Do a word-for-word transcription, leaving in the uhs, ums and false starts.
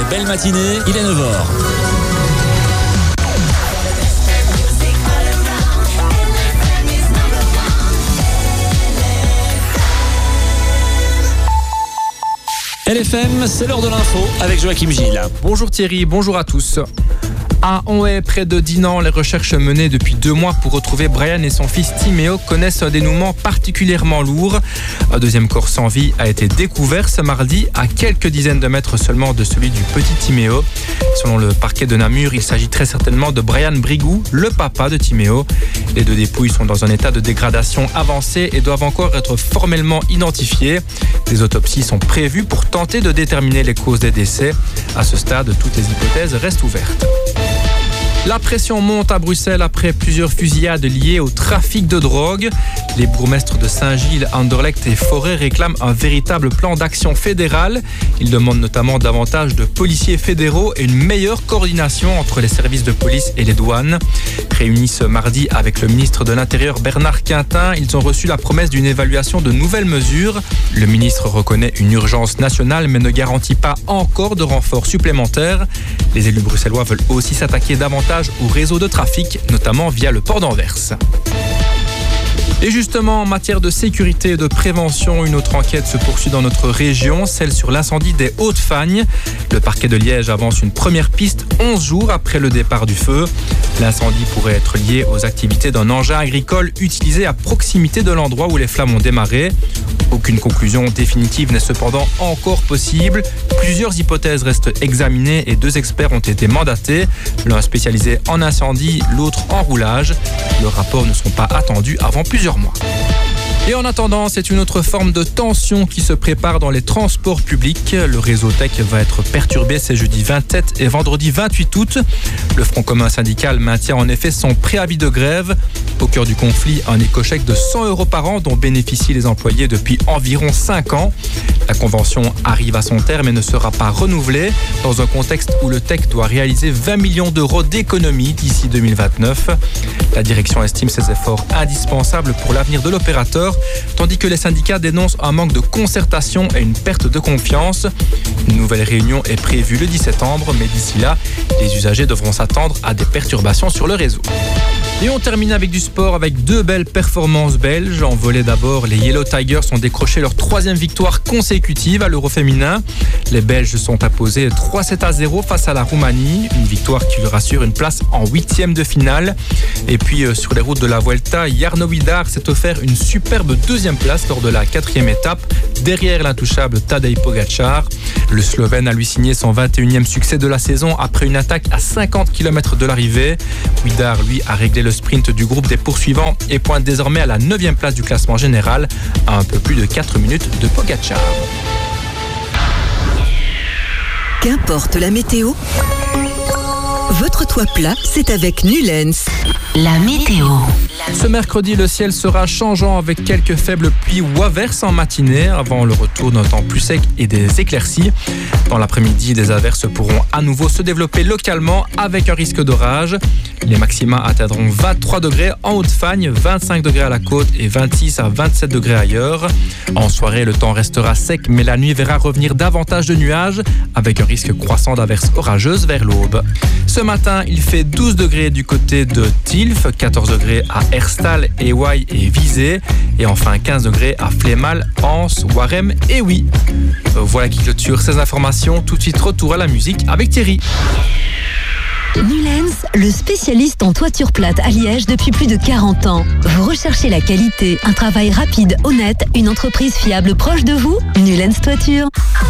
Très belle matinée, il est neuf heures. L F M, c'est l'heure de l'info avec Joachim Gilles. Bonjour Thierry, bonjour à tous. À Onhaye, près de Dinan, les recherches menées depuis deux mois pour retrouver Brian et son fils Timéo connaissent un dénouement particulièrement lourd. Un deuxième corps sans vie a été découvert ce mardi à quelques dizaines de mètres seulement de celui du petit Timéo. Selon le parquet de Namur, il s'agit très certainement de Brian Brigou, le papa de Timéo. Les deux dépouilles sont dans un état de dégradation avancé et doivent encore être formellement identifiées. Des autopsies sont prévues pour tenter de déterminer les causes des décès. À ce stade, toutes les hypothèses restent ouvertes. La pression monte à Bruxelles après plusieurs fusillades liées au trafic de drogue. Les bourgmestres de Saint-Gilles, Anderlecht et Forêt réclament un véritable plan d'action fédéral. Ils demandent notamment davantage de policiers fédéraux et une meilleure coordination entre les services de police et les douanes. Réunis ce mardi avec le ministre de l'Intérieur Bernard Quintin, ils ont reçu la promesse d'une évaluation de nouvelles mesures. Le ministre reconnaît une urgence nationale mais ne garantit pas encore de renforts supplémentaires. Les élus bruxellois veulent aussi s'attaquer davantage au réseau de trafic, notamment via le port d'Anvers. Et justement, en matière de sécurité et de prévention, une autre enquête se poursuit dans notre région, celle sur l'incendie des Hauts-de-Fagne. Le parquet de Liège avance une première piste onze jours après le départ du feu. L'incendie pourrait être lié aux activités d'un engin agricole utilisé à proximité de l'endroit où les flammes ont démarré. Aucune conclusion définitive n'est cependant encore possible. Plusieurs hypothèses restent examinées et deux experts ont été mandatés, l'un spécialisé en incendie, l'autre en roulage. Leurs rapports ne sont pas attendus avant plusieurs mois. Et en attendant, c'est une autre forme de tension qui se prépare dans les transports publics. Le réseau Tech va être perturbé ces jeudi vingt-sept et vendredi vingt-huit août. Le Front commun syndical maintient en effet son préavis de grève. Au cœur du conflit, un éco-chèque de cent euros par an dont bénéficient les employés depuis environ cinq ans. La convention arrive à son terme et ne sera pas renouvelée dans un contexte où le Tech doit réaliser vingt millions d'euros d'économies d'ici deux mille vingt-neuf. La direction estime ces efforts indispensables pour l'avenir de l'opérateur, tandis que les syndicats dénoncent un manque de concertation et une perte de confiance. Une nouvelle réunion est prévue le dix septembre, mais d'ici là, les usagers devront s'attendre à des perturbations sur le réseau. Et on termine avec du sport avec deux belles performances belges. En volley d'abord, les Yellow Tigers ont décroché leur troisième victoire consécutive à l'Euro féminin. Les Belges sont imposés trois sept à zéro face à la Roumanie. Une victoire qui leur assure une place en huitième de finale. Et puis euh, sur les routes de la Vuelta, Jarno Vidar s'est offert une superbe deuxième place lors de la quatrième étape, derrière l'intouchable Tadej Pogačar. Le Slovène a lui signé son vingt et unième succès de la saison après une attaque à cinquante kilomètres de l'arrivée. Vidar, lui, a réglé le sprint du groupe des poursuivants et pointe désormais à la neuvième place du classement général, à un peu plus de quatre minutes de Pogačar. Qu'importe la météo, votre toit plat, c'est avec Nulens. La météo. Ce mercredi, le ciel sera changeant avec quelques faibles pluies ou averses en matinée avant le retour d'un temps plus sec et des éclaircies. Dans l'après-midi, des averses pourront à nouveau se développer localement avec un risque d'orage. Les maxima atteindront vingt-trois degrés en Hauts-de-Fagne, vingt-cinq degrés à la côte et vingt-six à vingt-sept degrés ailleurs. En soirée, le temps restera sec, mais la nuit verra revenir davantage de nuages avec un risque croissant d'averses orageuses vers l'aube. Ce matin, il fait douze degrés du côté de Tilf, quatorze degrés à Herstal, Ewaï et Visé, et enfin quinze degrés à Flémal, Anse, Warem et Oui. Voilà qui clôture ces informations. Tout de suite, retour à la musique avec Thierry. Nulens, le spécialiste en toiture plate à Liège depuis plus de quarante ans. Vous recherchez la qualité, un travail rapide, honnête, une entreprise fiable proche de vous? Nulens Toiture.